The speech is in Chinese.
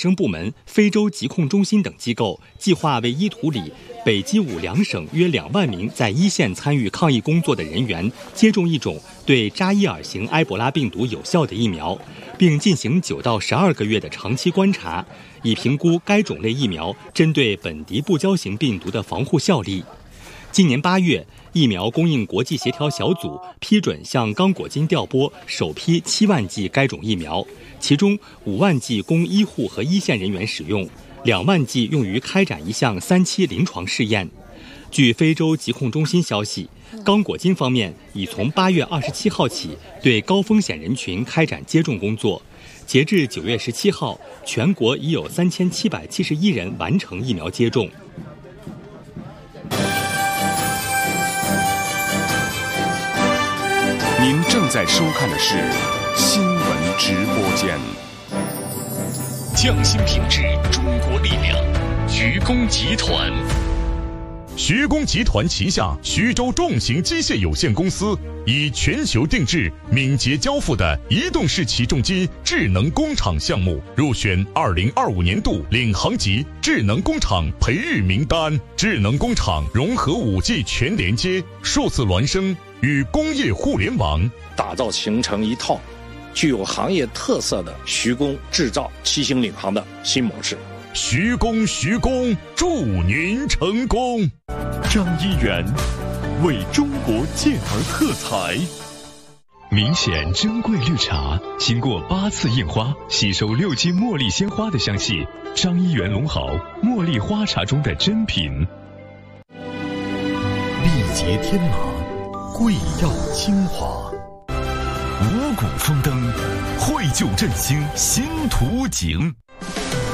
生部门、非洲疾控中心等机构计划为伊图里、北基伍两省约2万名在一线参与抗疫工作的人员接种一种对扎伊尔型埃博拉病毒有效的疫苗，并进行9到12个月的长期观察，以评估该种类疫苗针对本地布胶型病毒的防护效力。今年8月，疫苗供应国际协调小组批准向刚果金调拨首批7万剂该种疫苗，其中5万剂供医护和一线人员使用，2万剂用于开展一项3期临床试验。据非洲疾控中心消息，刚果金方面已从8月27号起对高风险人群开展接种工作，截至9月17号，全国已有3771人完成疫苗接种。 您正在收看的是新闻直播间。 匠心品质，中国力量，徐工集团。 徐工集团旗下徐州重型机械有限公司以全球定制、敏捷交付的移动式起重机智能工厂项目入选2025年度领航级智能工厂培育名单。智能工厂融合5G 全连接、数字孪生与工业互联网， 打造形成一套具有行业特色的徐工制造7星领航的新模式。 徐工，祝您成功！ 张一元为中国健儿特才。 明显珍贵绿茶，经过8次印花，吸收6斤茉莉鲜花的香气。张一元龙好茉莉花茶中的珍品。 力竭天马，贵药精华，五谷丰登，绘就振兴新图景。